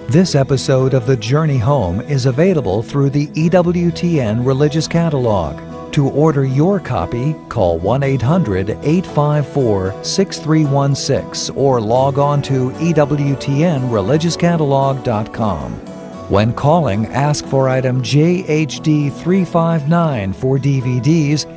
This episode of The Journey Home is available through the EWTN Religious Catalog. To order your copy, call 1-800-854-6316 or log on to EWTNReligiousCatalog.com. When calling, ask for item JHD359 for DVDs